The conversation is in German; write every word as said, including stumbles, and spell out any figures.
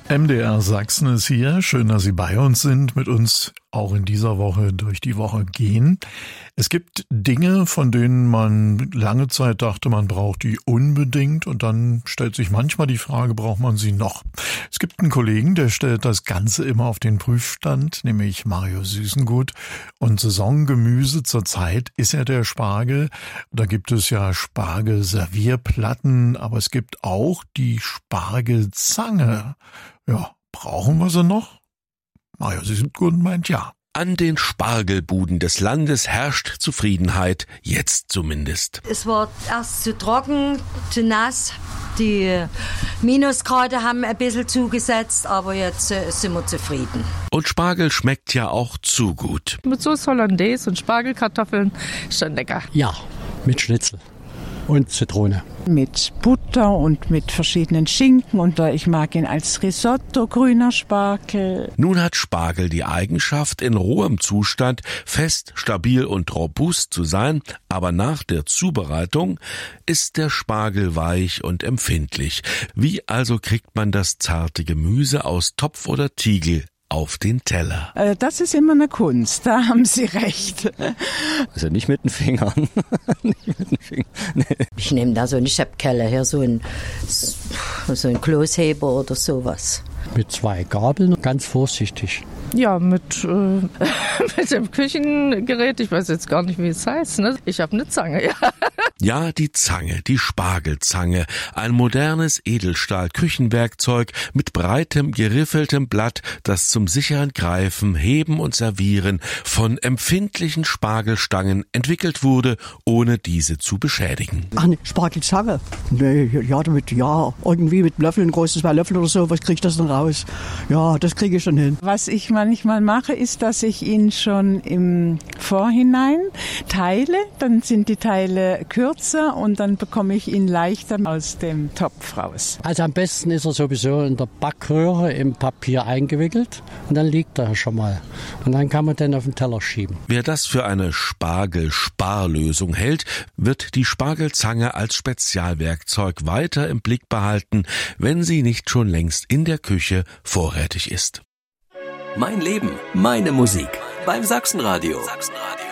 M D R Sachsen ist hier. Schön, dass Sie bei uns sind, mit uns auch in dieser Woche durch die Woche gehen. Es gibt Dinge, von denen man lange Zeit dachte, man braucht die unbedingt, und dann stellt sich manchmal die Frage, braucht man sie noch? Es gibt einen Kollegen, der stellt das Ganze immer auf den Prüfstand, nämlich Mario Süßengut. Und Saisongemüse zurzeit ist ja der Spargel. Da gibt es ja Spargel-Servierplatten, aber es gibt auch die Spargelzange. Ja, brauchen wir sie noch? Mario Süßengut meint ja. An den Spargelbuden des Landes herrscht Zufriedenheit, jetzt zumindest. Es war erst zu trocken, zu nass. Die Minusgrade haben ein bisschen zugesetzt, aber jetzt äh, sind wir zufrieden. Und Spargel schmeckt ja auch zu gut. Mit Sauce Hollandaise und Spargelkartoffeln ist schon lecker. Ja, mit Schnitzel und Zitrone. Mit Butter und mit verschiedenen Schinken, und ich mag ihn als Risotto, grüner Spargel. Nun hat Spargel die Eigenschaft, in rohem Zustand fest, stabil und robust zu sein, aber nach der Zubereitung ist der Spargel weich und empfindlich. Wie also kriegt man das zarte Gemüse aus Topf oder Tiegel auf den Teller? Das ist immer eine Kunst, da haben Sie recht. Also nicht mit den Fingern. nicht mit den Fingern. Nee. Ich nehme da so einen Scheppkeller her, so ein, so ein Kloßheber oder sowas. Mit zwei Gabeln, ganz vorsichtig. Ja, mit, äh, mit dem Küchengerät, ich weiß jetzt gar nicht, wie es heißt, ne? Ich habe eine Zange, ja. Ja, die Zange, die Spargelzange, ein modernes Edelstahl-Küchenwerkzeug mit breitem, geriffeltem Blatt, das zum sicheren Greifen, Heben und Servieren von empfindlichen Spargelstangen entwickelt wurde, ohne diese zu beschädigen. Ach, eine Spargelzange? Nee, ja, damit, ja, irgendwie mit Löffeln, großes zwei Löffel oder so, was krieg ich das denn raus? Ja, das kriege ich schon hin. Was ich manchmal mache, ist, dass ich ihn schon im Vorhinein teile, dann sind die Teile kürzer und dann bekomme ich ihn leichter aus dem Topf raus. Also am besten ist er sowieso in der Backröhre im Papier eingewickelt, und dann liegt er schon mal. Und dann kann man den auf den Teller schieben. Wer das für eine Spargel-Sparlösung hält, wird die Spargelzange als Spezialwerkzeug weiter im Blick behalten, wenn sie nicht schon längst in der Küche vorrätig ist. Mein Leben, meine Musik. Beim Sachsenradio. Sachsenradio.